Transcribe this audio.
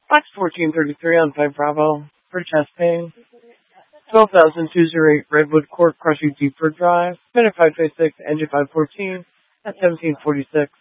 Box 1433 on 5 Bravo for chest pain. 12,208 Redwood Court, Crushing Deeper Drive. Minute 526, engine 514 at 1746.